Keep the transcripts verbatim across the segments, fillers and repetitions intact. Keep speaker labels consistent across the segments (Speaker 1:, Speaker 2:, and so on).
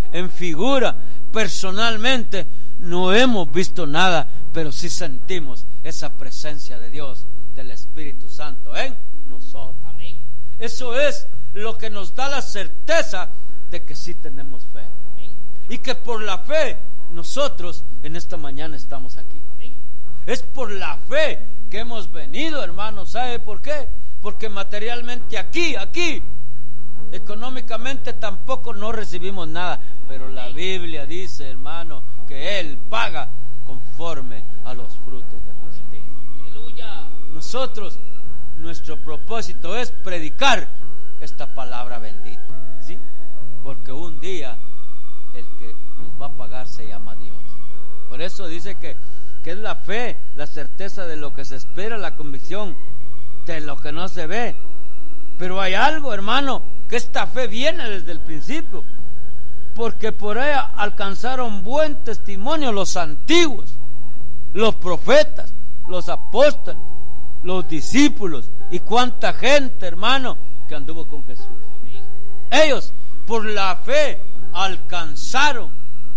Speaker 1: en figura, personalmente, no hemos visto nada, pero sí sentimos esa presencia de Dios, del Espíritu Santo en nosotros.
Speaker 2: Amén.
Speaker 1: Eso es lo que nos da la certeza de que sí tenemos fe.
Speaker 2: Amén.
Speaker 1: Y que por la fe nosotros en esta mañana estamos aquí.
Speaker 2: Amén.
Speaker 1: Es por la fe que hemos venido, hermanos. ¿Sabe por qué? Porque materialmente aquí, aquí, económicamente tampoco no recibimos nada. Pero la Biblia dice, hermano, que Él paga conforme a los frutos de justicia.
Speaker 2: Aleluya.
Speaker 1: Nosotros, nuestro propósito es predicar esta palabra bendita, ¿sí? Porque un día el que nos va a pagar se llama Dios. Por eso dice que, que es la fe, la certeza de lo que se espera, la convicción de lo que no se ve. Pero hay algo, hermano, que esta fe viene desde el principio, porque por ella alcanzaron buen testimonio los antiguos, los profetas, los apóstoles, los discípulos y cuánta gente, hermano, que anduvo con Jesús.
Speaker 2: Amén.
Speaker 1: Ellos por la fe alcanzaron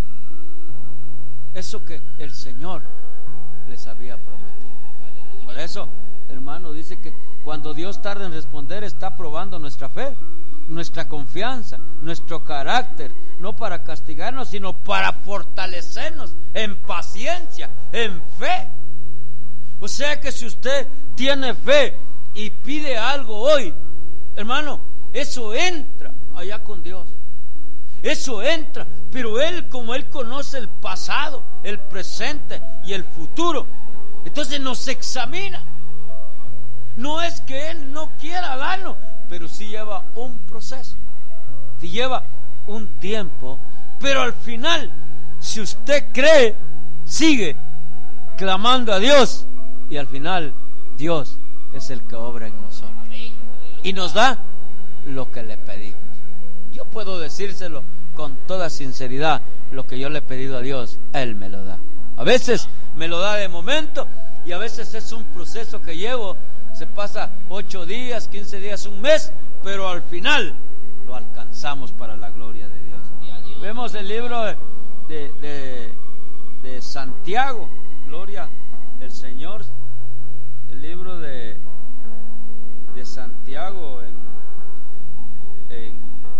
Speaker 1: eso que el Señor les había prometido.
Speaker 2: Aleluya.
Speaker 1: Por eso, hermano, dice que cuando Dios tarda en responder, está probando nuestra fe, nuestra confianza, nuestro carácter, no para castigarnos, sino para fortalecernos en paciencia, en fe. O sea que si usted tiene fe y pide algo hoy, hermano, eso entra allá con Dios. Eso entra, pero Él, como Él conoce el pasado, el presente y el futuro, entonces nos examina. No es que Él no quiera darnos, pero sí lleva un proceso, sí lleva un tiempo. Pero al final, si usted cree, sigue clamando a Dios, y al final Dios es el que obra en nosotros.
Speaker 2: Amén.
Speaker 1: Y nos da lo que le pedimos. Yo puedo decírselo con toda sinceridad, lo que yo le he pedido a Dios, Él me lo da. A veces me lo da de momento, y a veces es un proceso que llevo. Se pasa ocho días, quince días, un mes, pero al final lo alcanzamos para la gloria de Dios. Vemos el libro de, de, de, de Santiago, gloria al Señor, el libro de, de Santiago en, en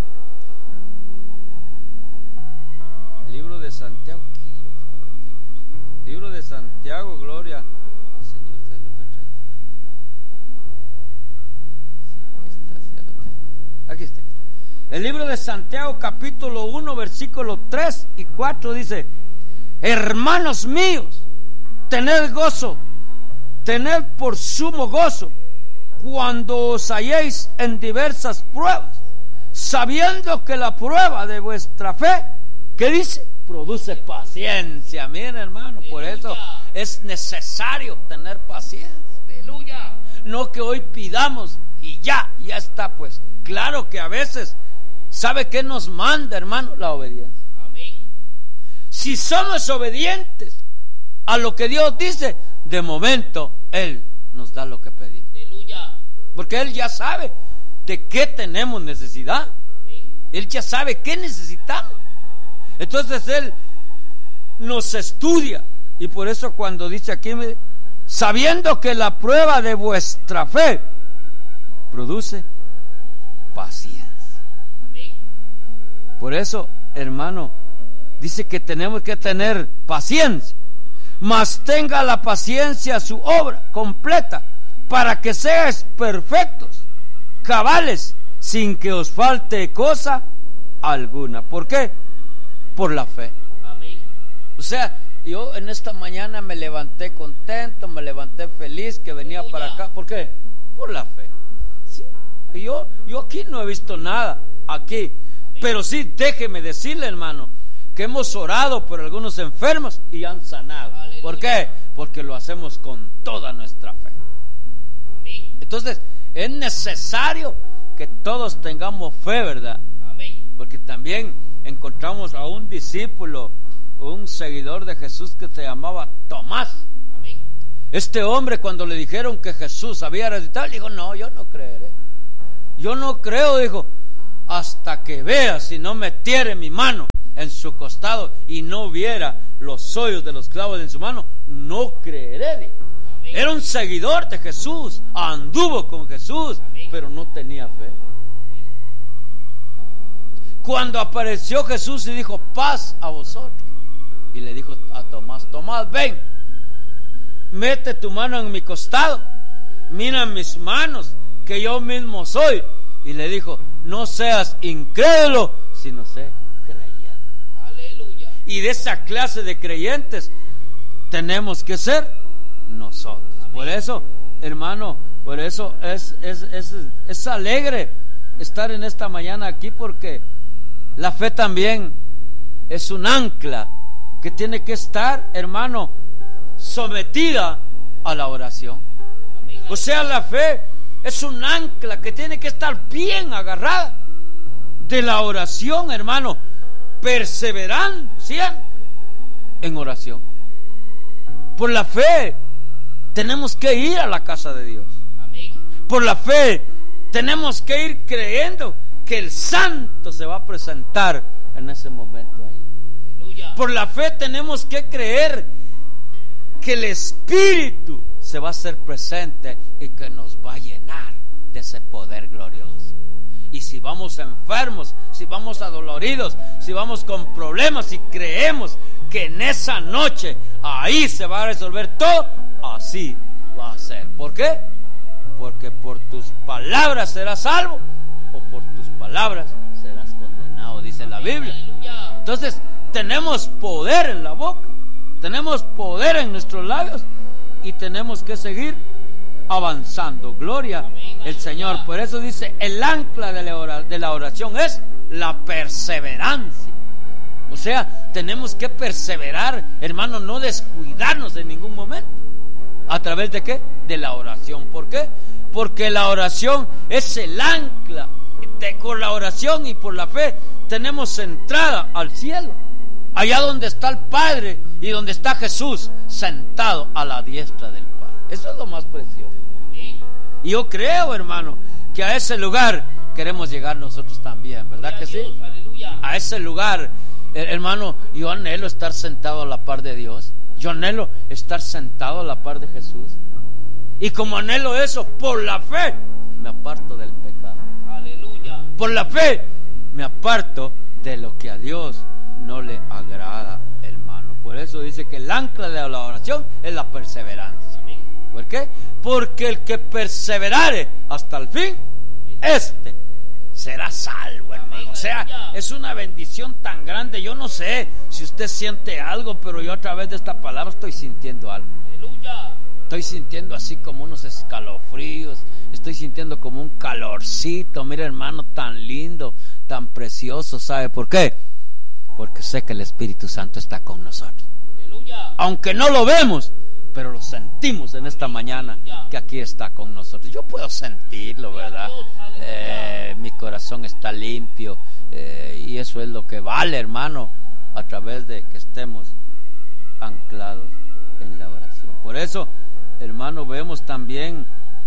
Speaker 1: el libro de Santiago, aquí lo acabo de tener, libro de Santiago, gloria al Señor. ¿Ustedes lo encuentran? Aquí está, aquí está. El libro de Santiago, capítulo uno, versículos tres y cuatro dice: hermanos míos, tened gozo, tened por sumo gozo cuando os halléis en diversas pruebas, sabiendo que la prueba de vuestra fe, ¿qué dice? Produce paciencia. Miren, hermano, por eso es necesario tener paciencia.
Speaker 2: Aleluya.
Speaker 1: No que hoy pidamos y ya, ya está. Pues claro que a veces, ¿sabe qué nos manda, hermano? La obediencia.
Speaker 2: Amén.
Speaker 1: Si somos obedientes a lo que Dios dice, de momento Él nos da lo que pedimos.
Speaker 2: Aleluya.
Speaker 1: Porque Él ya sabe de qué tenemos necesidad.
Speaker 2: Amén.
Speaker 1: Él ya sabe qué necesitamos. Entonces Él nos estudia. Y por eso cuando dice aquí, sabiendo que la prueba de vuestra fe produce paciencia.
Speaker 2: Amén.
Speaker 1: Por eso, hermano, dice que tenemos que tener paciencia. Mas tenga la paciencia su obra completa, para que seáis perfectos, cabales, sin que os falte cosa alguna. ¿Por qué? Por la fe.
Speaker 2: Amén.
Speaker 1: O sea, yo en esta mañana me levanté contento, me levanté feliz que venía
Speaker 2: Aleluya.
Speaker 1: para acá. ¿Por qué? Por la fe. ¿Sí? Yo, yo aquí no he visto nada, aquí.
Speaker 2: Amén.
Speaker 1: Pero sí, déjeme decirle, hermano, que hemos orado por algunos enfermos y han sanado.
Speaker 2: Aleluya.
Speaker 1: ¿Por qué? Porque lo hacemos con toda nuestra fe.
Speaker 2: Amén.
Speaker 1: Entonces, es necesario que todos tengamos fe, ¿verdad?
Speaker 2: Amén.
Speaker 1: Porque también encontramos a un discípulo, un seguidor de Jesús que se llamaba Tomás.
Speaker 2: Amén.
Speaker 1: Este hombre, cuando le dijeron que Jesús había resucitado, dijo: no, yo no creeré. Yo no creo, dijo, hasta que vea, si no metiere mi mano en su costado y no viera los hoyos de los clavos en su mano, no creeré, dijo.
Speaker 2: Amén.
Speaker 1: Era un seguidor de Jesús, anduvo con Jesús,
Speaker 2: Amén.
Speaker 1: pero no tenía fe.
Speaker 2: Amén.
Speaker 1: Cuando apareció Jesús y dijo: paz a vosotros, y le dijo a Tomás: Tomás, ven, mete tu mano en mi costado, mira mis manos, que yo mismo soy. Y le dijo: no seas incrédulo, sino sé creyente.
Speaker 2: Aleluya.
Speaker 1: Y de esa clase de creyentes tenemos que ser nosotros.
Speaker 2: Amén.
Speaker 1: Por eso, hermano, por eso es, es, es, es alegre estar en esta mañana aquí, porque la fe también es un ancla que tiene que estar, hermano, sometida a la oración.
Speaker 2: Amén.
Speaker 1: O sea, la fe es un ancla que tiene que estar bien agarrada de la oración, hermano, perseverando siempre en oración. Por la fe tenemos que ir a la casa de Dios.
Speaker 2: Amén.
Speaker 1: Por la fe tenemos que ir creyendo que el santo se va a presentar en ese momento ahí.
Speaker 2: Aleluya.
Speaker 1: Por la fe tenemos que creer que el Espíritu se va a hacer presente y que nos va a llenar de ese poder glorioso. Y si vamos enfermos, si vamos adoloridos, si vamos con problemas, si creemos que en esa noche ahí se va a resolver todo, así va a ser. ¿Por qué? Porque por tus palabras serás salvo, o por tus palabras serás condenado, dice la Biblia.
Speaker 2: Aleluya.
Speaker 1: Entonces tenemos poder en la boca, tenemos poder en nuestros labios, y tenemos que seguir avanzando. Gloria
Speaker 2: Amén.
Speaker 1: al Señor. Por eso dice: el ancla de la oración es la perseverancia. O sea, tenemos que perseverar, hermano, no descuidarnos en ningún momento. ¿A través de qué? De la oración. ¿Por qué? Porque la oración es el ancla. De, con la oración y por la fe tenemos entrada al cielo, allá donde está el Padre y donde está Jesús sentado a la diestra del Padre. Eso es lo más precioso.
Speaker 2: Amén.
Speaker 1: Y yo creo, hermano, que a ese lugar queremos llegar nosotros también, ¿verdad que sí?
Speaker 2: Dios. Aleluya.
Speaker 1: A ese lugar, hermano, yo anhelo estar sentado a la par de Dios. Yo anhelo estar sentado a la par de Jesús. Y como anhelo eso, por la fe me aparto del pecado.
Speaker 2: Aleluya.
Speaker 1: Por la fe me aparto de lo que a Dios no le agrada, hermano. Por eso dice que el ancla de la oración es la perseverancia.
Speaker 2: Amén.
Speaker 1: ¿Por qué? Porque el que perseverare hasta el fin, este será salvo, hermano. O sea, es una bendición tan grande. Yo no sé si usted siente algo, pero yo a través de esta palabra estoy sintiendo algo.
Speaker 2: Aleluya.
Speaker 1: Estoy sintiendo así como unos escalofríos. Estoy sintiendo como un calorcito. Mira, hermano, tan lindo, tan precioso. ¿Sabe por qué? Porque sé que el Espíritu Santo está con nosotros.
Speaker 2: Aleluya.
Speaker 1: Aunque no lo vemos, pero lo sentimos en esta mañana, que aquí está con nosotros. Yo puedo sentirlo, ¿verdad? Eh, mi corazón está limpio, eh, y eso es lo que vale, hermano, a través de que estemos anclados en la oración. Por eso, hermano, vemos también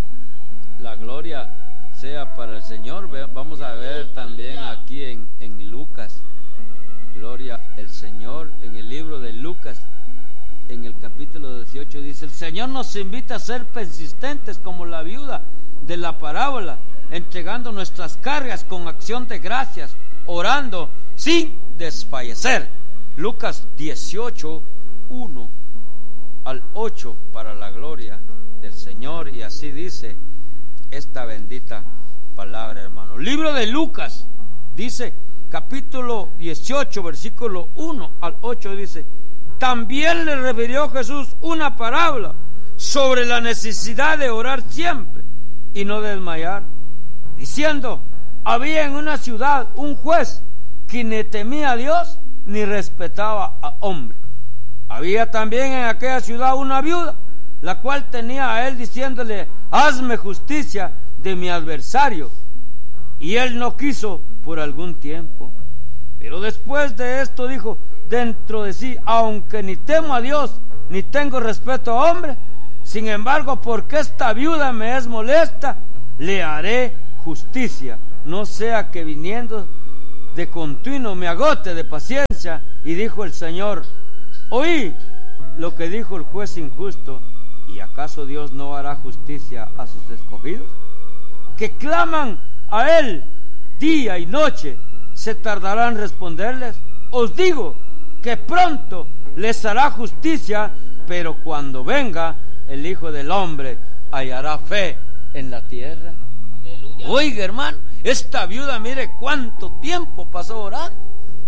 Speaker 1: la gloria sea para el Señor. Vamos a ver también aquí en, en Lucas, gloria al Señor, en el libro de Lucas, en el capítulo dieciocho dice: el Señor nos invita a ser persistentes como la viuda de la parábola, entregando nuestras cargas con acción de gracias, orando sin desfallecer. Lucas dieciocho, uno al ocho, para la gloria del Señor. Y así dice esta bendita palabra, hermano. Libro de Lucas, dice, capítulo dieciocho, versículo uno al ocho, dice: también le refirió Jesús una parábola sobre la necesidad de orar siempre y no desmayar, diciendo: había en una ciudad un juez que ni temía a Dios ni respetaba a hombre. Había también en aquella ciudad una viuda, la cual tenía a él diciéndole: hazme justicia de mi adversario. Y él no quiso por algún tiempo. Pero después de esto dijo dentro de sí: aunque ni temo a Dios ni tengo respeto a hombre, sin embargo, porque esta viuda me es molesta, le haré justicia, no sea que viniendo de continuo me agote de paciencia. Y dijo el Señor: oí lo que dijo el juez injusto. ¿Y acaso Dios no hará justicia a sus escogidos, que claman a Él día y noche? ¿Se tardará en responderles? Os digo que pronto les hará justicia, pero cuando venga el Hijo del Hombre, hallará fe en la tierra.
Speaker 2: Aleluya.
Speaker 1: Oiga, hermano, esta viuda, mire cuánto tiempo pasó orando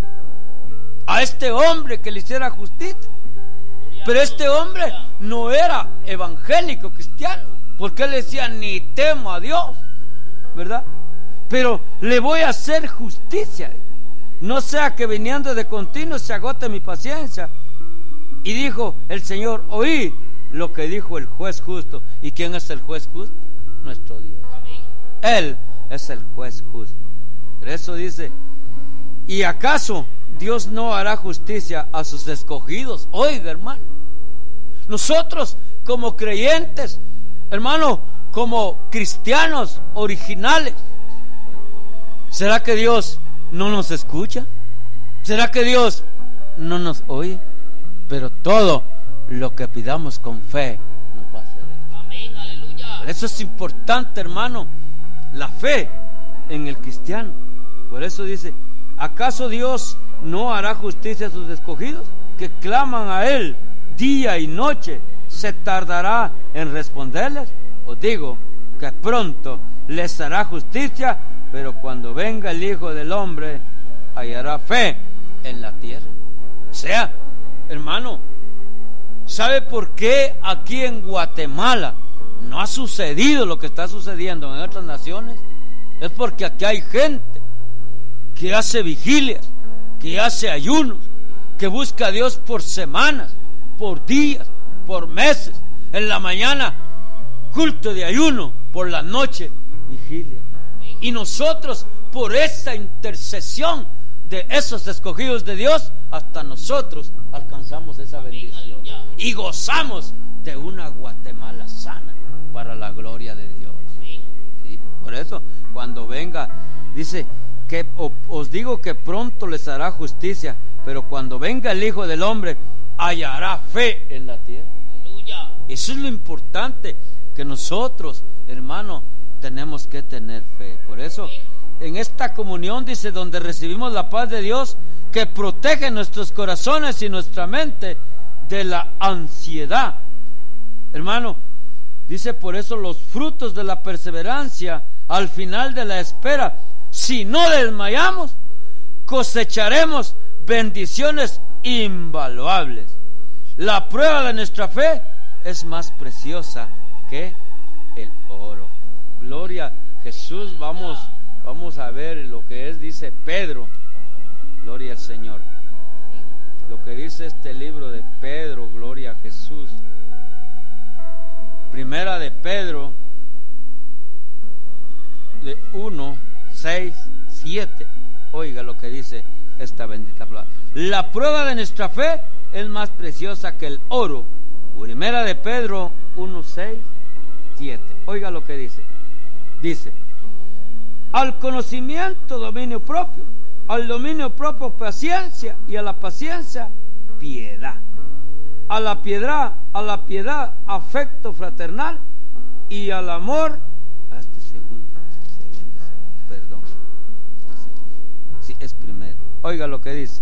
Speaker 1: a este hombre que le hiciera justicia. Pero este hombre no era evangélico cristiano, porque él decía: ni temo a Dios, ¿verdad? Pero le voy a hacer justicia, no sea que viniendo de continuo se agote mi paciencia. Y dijo el Señor: oí lo que dijo el juez justo. ¿Y quién es el juez justo? Nuestro Dios.
Speaker 2: Amén.
Speaker 1: Él es el juez justo. Por eso dice: ¿y acaso Dios no hará justicia a sus escogidos? Oiga, hermano, nosotros como creyentes, hermano, como cristianos originales, ¿será que Dios no nos escucha? ¿Será que Dios no nos oye? Pero todo lo que pidamos con fe nos va a hacer hecho.
Speaker 2: Amén, aleluya.
Speaker 1: Por eso es importante, hermano, la fe en el cristiano. Por eso dice: ¿acaso Dios no hará justicia a sus escogidos, que claman a Él día y noche? ¿Se tardará en responderles? Os digo que pronto les hará justicia, pero cuando venga el Hijo del Hombre, hallará fe en la tierra. O sea, hermano, ¿sabe por qué aquí en Guatemala no ha sucedido lo que está sucediendo en otras naciones? Es porque aquí hay gente que hace vigilias, que hace ayunos, que busca a Dios por semanas, por días, por meses. En la mañana, culto de ayuno; por la noche, vigilia. Y nosotros, por esa intercesión de esos escogidos de Dios, hasta nosotros alcanzamos esa bendición y gozamos de una Guatemala sana para la gloria de Dios. ¿Sí? Por eso, cuando venga, dice que os digo que pronto les hará justicia, pero cuando venga el Hijo del Hombre, hallará fe en la tierra.
Speaker 2: Aleluya.
Speaker 1: Eso es lo importante, que nosotros, hermano, tenemos que tener fe. Por eso, en esta comunión dice, donde recibimos la paz de Dios, que protege nuestros corazones y nuestra mente de la ansiedad. Hermano, dice: por eso los frutos de la perseverancia al final de la espera, si no desmayamos, cosecharemos bendiciones invaluables. La prueba de nuestra fe es más preciosa que el oro. Gloria a Jesús. Vamos, vamos a ver lo que es, dice Pedro. Gloria al Señor. Lo que dice este libro de Pedro, gloria a Jesús. Primera de Pedro, de uno, seis, siete. Oiga lo que dice esta bendita palabra. La prueba de nuestra fe es más preciosa que el oro. Primera de Pedro uno, seis, siete. Oiga lo que dice. Dice: al conocimiento, dominio propio; al dominio propio, paciencia; y a la paciencia, piedad; a la piedad, a la piedad, afecto fraternal; y al amor, hasta segundo, segundo, segundo, perdón, sí, es primero. Oiga lo que dice: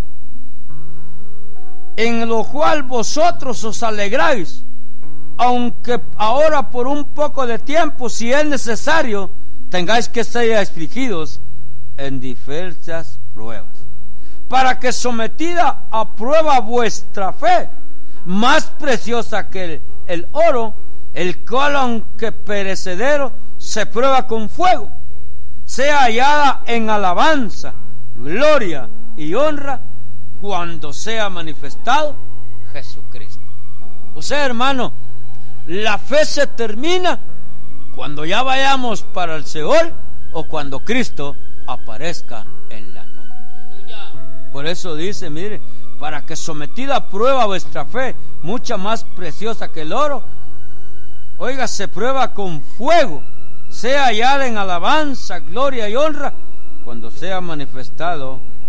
Speaker 1: en lo cual vosotros os alegráis, aunque ahora por un poco de tiempo, si es necesario, tengáis que ser afligidos en diversas pruebas, para que sometida a prueba vuestra fe, más preciosa que el, el oro, el cual aunque perecedero se prueba con fuego, sea hallada en alabanza, gloria y honra cuando sea manifestado Jesucristo. O sea, hermano, la fe se termina cuando ya vayamos para el Seol o cuando Cristo aparezca en la nube.
Speaker 2: Aleluya.
Speaker 1: Por eso dice, mire, para que sometida a prueba vuestra fe, mucha más preciosa que el oro, oiga, se prueba con fuego, sea hallada en alabanza, gloria y honra cuando sea manifestado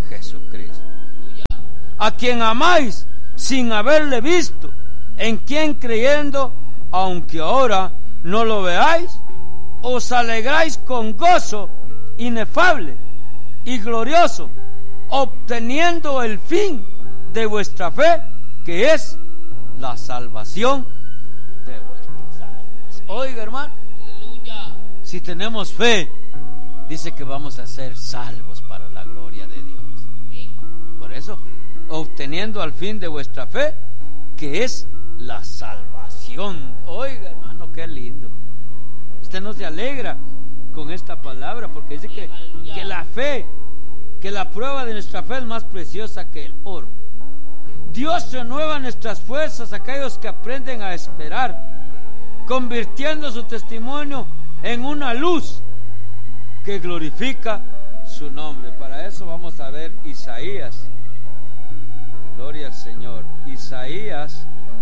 Speaker 1: Jesucristo,
Speaker 2: Aleluya.
Speaker 1: a quien amáis sin haberle visto, en quien creyendo, aunque ahora no lo veáis, os alegráis con gozo inefable y glorioso, obteniendo el fin de vuestra fe, que es la salvación de vuestras almas. Oiga, hermano,
Speaker 2: Aleluya.
Speaker 1: si tenemos fe, dice que vamos a ser salvos para la gloria de Dios.
Speaker 2: Amén.
Speaker 1: Por eso, obteniendo al fin de vuestra fe, que es la salvación. Oiga, hermano, qué lindo. Usted no se alegra con esta palabra, porque dice que, que la fe, que la prueba de nuestra fe es más preciosa que el oro. Dios renueva nuestras fuerzas a aquellos que aprenden a esperar, convirtiendo su testimonio en una luz que glorifica su nombre. Para eso vamos a ver Isaías. Gloria al Señor. Isaías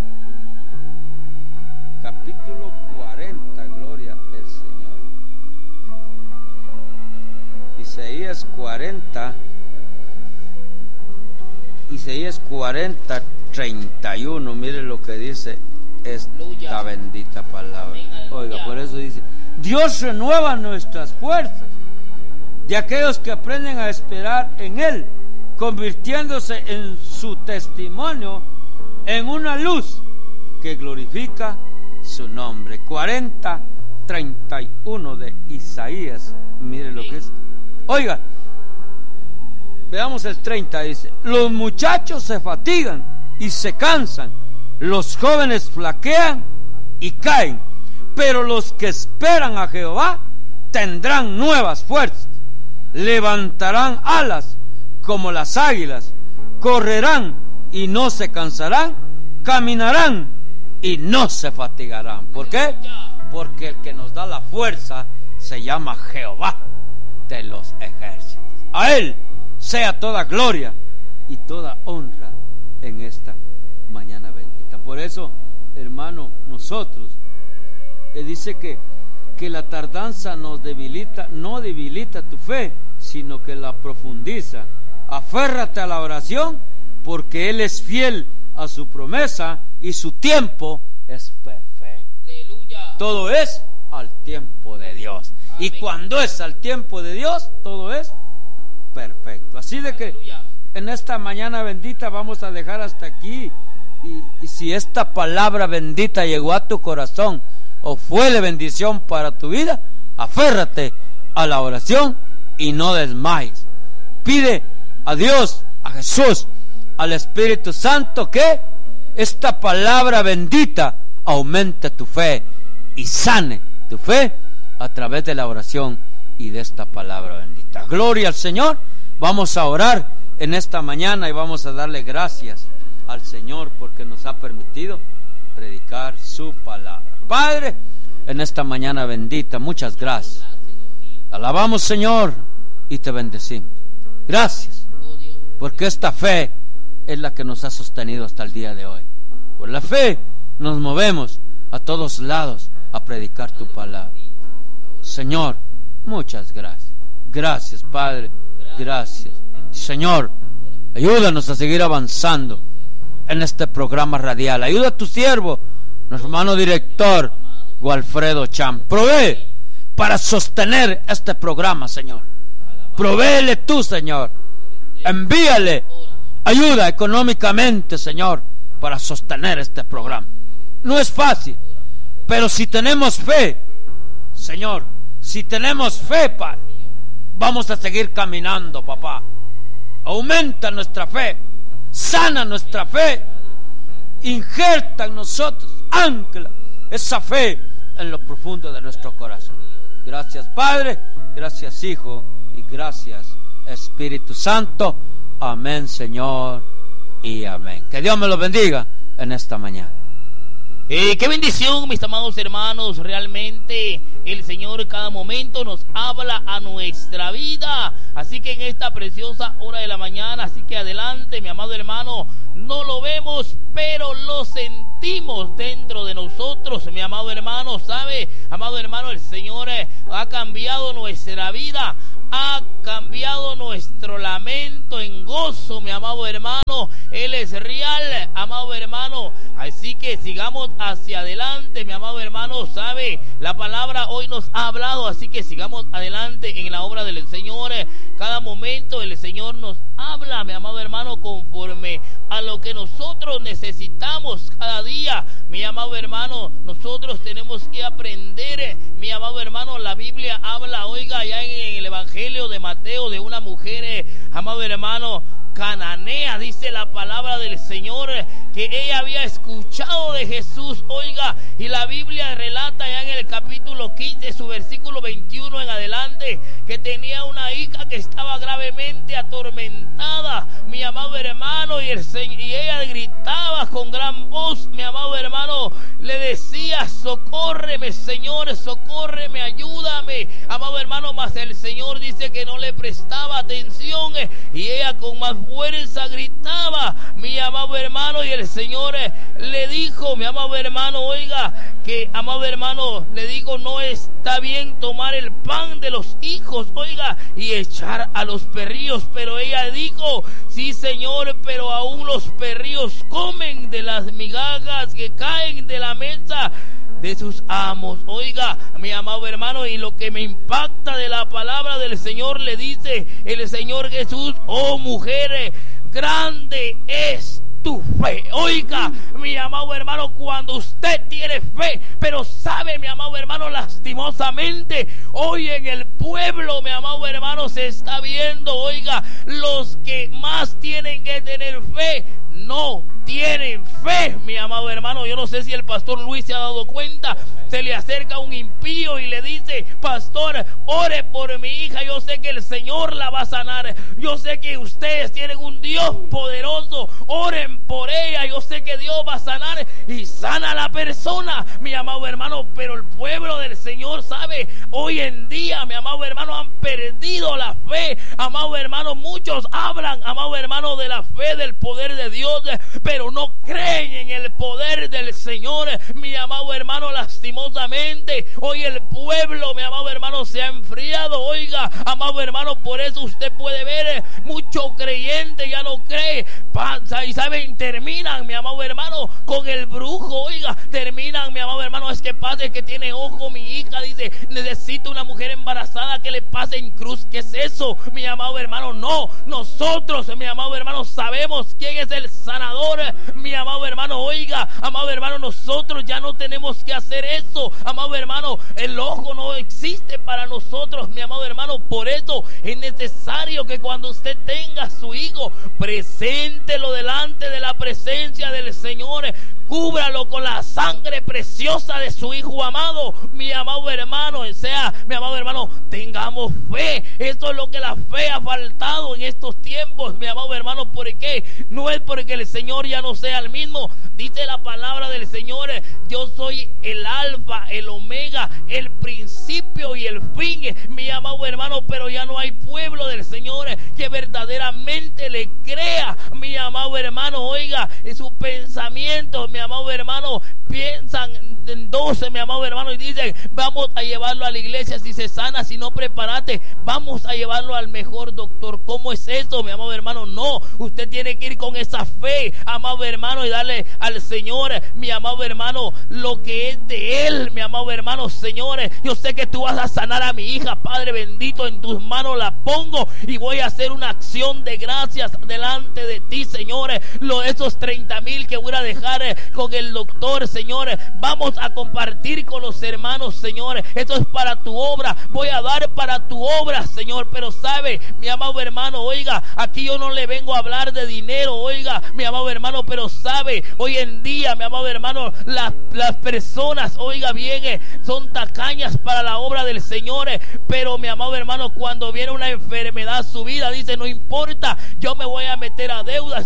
Speaker 1: capítulo cuarenta. Gloria al Señor. Isaías cuarenta. Isaías cuarenta, treinta y uno. Mire lo que dice esta
Speaker 2: Aleluya.
Speaker 1: bendita palabra.
Speaker 2: Amén, aleluya.
Speaker 1: Oiga, por eso dice: Dios renueva nuestras fuerzas de aquellos que aprenden a esperar en Él, convirtiéndose en su testimonio en una luz que glorifica su nombre. Cuarenta, treinta y uno de Isaías. Mire lo que es. Oiga, veamos el treinta. Dice: los muchachos se fatigan y se cansan, los jóvenes flaquean y caen, pero los que esperan a Jehová tendrán nuevas fuerzas, levantarán alas como las águilas, correrán y no se cansarán, caminarán y no se fatigarán. ¿Por qué? Porque el que nos da la fuerza se llama Jehová de los ejércitos. A Él sea toda gloria y toda honra en esta mañana bendita. Por eso, hermano, nosotros, Él dice que, que la tardanza nos debilita, no debilita tu fe, sino que la profundiza. Aférrate a la oración, porque Él es fiel a su promesa y su tiempo es perfecto.
Speaker 2: Aleluya.
Speaker 1: Todo es al tiempo de Dios.
Speaker 2: Amén.
Speaker 1: Y cuando es al tiempo de Dios, todo es perfecto. Así de que
Speaker 2: Aleluya.
Speaker 1: en esta mañana bendita vamos a dejar hasta aquí. Y, y si esta palabra bendita llegó a tu corazón o fue de bendición para tu vida, aférrate a la oración y no desmayes. Pide a Dios, a Jesús, al Espíritu Santo, que esta palabra bendita aumente tu fe y sane tu fe a través de la oración y de esta palabra bendita. Gloria al Señor. Vamos a orar en esta mañana y vamos a darle gracias al Señor porque nos ha permitido predicar su palabra. Padre, en esta mañana bendita, muchas gracias. Alabamos, Señor, y te bendecimos. Gracias, porque esta fe es la que nos ha sostenido hasta el día de hoy. Por la fe nos movemos a todos lados a predicar tu palabra. Señor, muchas gracias. Gracias, Padre. Gracias. Señor, ayúdanos a seguir avanzando en este programa radial. Ayuda a tu siervo, nuestro hermano director, Walfredo Chan. Provee para sostener este programa, Señor. Provéele tú, Señor. Envíale ayuda económicamente, Señor, para sostener este programa. No es fácil, pero si tenemos fe, Señor, si tenemos fe, Padre, vamos a seguir caminando, papá. Aumenta nuestra fe, sana nuestra fe, injerta en nosotros, ancla esa fe en lo profundo de nuestro corazón. Gracias, Padre, gracias, Hijo, y gracias, Espíritu Santo. Amén, Señor, y amén. Que Dios me los bendiga en esta mañana.
Speaker 2: Eh, qué bendición, mis amados hermanos. Realmente el Señor cada momento nos habla a nuestra vida. Así que en esta preciosa hora de la mañana, así que adelante, mi amado hermano. No lo vemos, pero lo sentimos dentro de nosotros, mi amado hermano. ¿Sabe, amado hermano? El Señor eh, ha cambiado nuestra vida. ha cambiado nuestro lamento en gozo, mi amado hermano. Él es real, amado hermano. Así que sigamos hacia adelante, mi amado hermano. Sabe, la palabra hoy nos ha hablado, así que sigamos adelante en la obra del Señor. Cada momento el Señor nos habla, mi amado hermano, conforme a lo que nosotros necesitamos cada día. Mi amado hermano, nosotros tenemos que aprender, mi amado hermano. La Biblia habla, oiga, ya en el Evangelio de Mateo, de una mujer, eh, amado hermano, cananea, dice la palabra del Señor, que ella había escuchado de Jesús, oiga, y la Biblia relata ya en el capítulo quince, su versículo veintiuno en adelante, que tenía una hija que estaba gravemente atormentada, mi amado hermano, y, el, y ella gritaba con gran voz, mi amado hermano, le decía: socórreme, Señor, socórreme, ayúdame, amado hermano. Mas el Señor dice que no le prestaba atención, y ella con más fuerza gritaba, mi amado hermano, y el Señor le dijo, mi amado hermano, oiga, que amado hermano, le digo, no está bien tomar el pan de los hijos, oiga, y echar a los perrillos. Pero ella dijo: sí, Señor, pero aún los perrillos comen de las migajas que caen de la mesa de sus amos. Oiga, mi amado hermano, y lo que me impacta de la palabra del Señor, le dice el Señor Jesús: oh mujer, grande es tu fe. Oiga, mi amado hermano, cuando usted tiene fe, pero sabe, mi amado hermano, lastimosamente hoy en el pueblo, mi amado hermano, se está viendo, oiga, los que más tienen que tener fe no tienen fe, mi amado hermano. Yo no sé si el pastor Luis se ha dado cuenta. Se le acerca un impío y le dice: pastor, ore por mi hija, yo sé que el Señor la va a sanar, yo sé que ustedes tienen un Dios poderoso, oren por ella, yo sé que Dios va a sanar, y sana a la persona, mi amado hermano. Pero el pueblo del Señor, sabe, hoy en día, mi amado hermano, han perdido la fe, amado hermano. Muchos hablan, amado hermano, de la fe, del poder de Dios, pero no creen en el poder del Señor, mi amado hermano. Lastimosamente hoy el pueblo, mi amado hermano, se ha enfriado, oiga, amado hermano. Por eso usted puede ver, mucho creyente ya no cree, pasa y saben, terminan, mi amado hermano, con el brujo, oiga, terminan, mi amado hermano. Es que pasa que tiene ojo mi hija, dice, necesito una mujer embarazada que le pase en cruz. ¿Qué es eso, mi amado hermano? No, nosotros, mi amado hermano, sabemos quién es el sanador, mi amado hermano. Oiga, amado hermano, nosotros ya no tenemos que hacer eso, amado hermano. El ojo no existe para nosotros, mi amado hermano. Por eso es necesario que cuando usted tenga a su hijo, preséntelo delante de la presencia del Señor, cúbralo con la sangre preciosa de su hijo amado, mi amado hermano. O sea, mi amado hermano, tengamos fe. Esto es lo que la fe ha faltado en estos tiempos, mi amado hermano. ¿Por qué? No es porque el Señor ya no sea el mismo. Dice la palabra del Señor: yo soy el alfa, el omega, el principio y el fin, mi amado hermano. Pero ya no hay pueblo del Señor que verdaderamente le crea, mi amado hermano. Oiga, en sus pensamientos, mi amado hermano, piensan en doce, mi amado hermano, y dicen: vamos a llevarlo a la iglesia, si se sana, si no, prepárate, vamos a llevarlo al mejor doctor. ¿Cómo es eso, mi amado hermano? No, usted tiene que ir con esa fe, amado hermano, y darle al Señor, mi amado hermano, lo que es de Él, mi amado hermano. Señores, yo sé que tú vas a sanar a mi hija, Padre bendito, en tus manos la pongo y voy a hacer una acción de gracias delante de ti, señores. Lo, esos treinta mil que voy a dejar eh, con el doctor, señores, vamos a compartir con los hermanos, señores. Esto es para tu obra, voy a dar para tu obra, Señor. Pero sabe, mi amado hermano, oiga, aquí yo no le vengo a hablar de dinero, oiga, mi amado hermano. Pero sabe, hoy en día, mi amado hermano, la, las personas, oiga bien, eh, son tacañas para la obra del Señor, eh, pero mi amado hermano, cuando viene una enfermedad a su vida, dice: no importa, yo me voy a meter a deudas,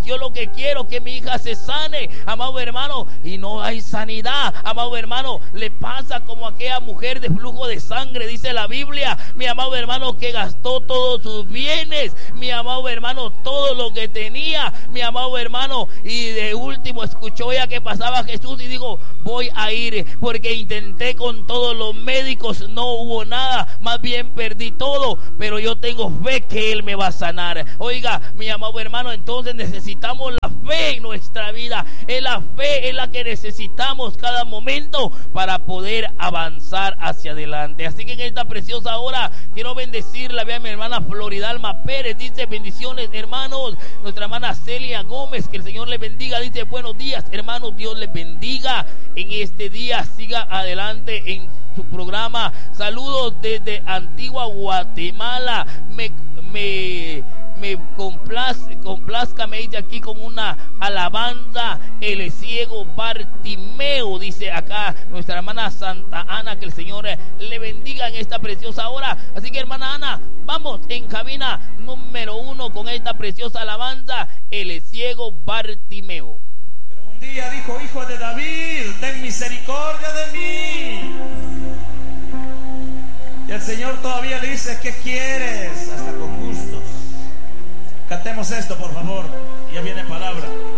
Speaker 2: yo lo que quiero es que mi hija se sane, amado hermano, y no hay sanidad, amado hermano. Le pasa como aquella mujer de flujo de sangre, dice la Biblia, mi amado hermano, que gastó todos sus bienes, mi amado hermano, todo lo que tenía, mi amado hermano, y de último escuchó ella que pasaba Jesús y dijo, voy a ir, porque intenté con todos los médicos, no hubo nada, más bien perdí todo, pero yo tengo fe que Él me va a sanar. Oiga, mi amado hermano, entonces necesitamos la fe en nuestra vida. Es la fe, es la que necesitamos cada momento para poder avanzar hacia adelante. Así que en esta preciosa hora quiero bendecirla. Vea mi hermana Floridalma Pérez, dice bendiciones hermanos. Nuestra hermana Celia Gómez, que el Señor le bendiga, dice buenos días hermanos, Dios les bendiga en este día, siga adelante en su programa. Saludos desde Antigua Guatemala. Me, me, me complace, complázcame ella aquí con una alabanza, el ciego Bartimeo, dice acá nuestra hermana Santa Ana, que el Señor le bendiga en esta preciosa hora. Así que hermana Ana, vamos en cabina número uno con esta preciosa alabanza, el ciego Bartimeo.
Speaker 3: Pero un día dijo, hijo de David, ten misericordia de mí. Y el Señor todavía le dice, ¿qué quieres? Hasta con gustos. Cantemos esto, por favor. Ya viene palabra.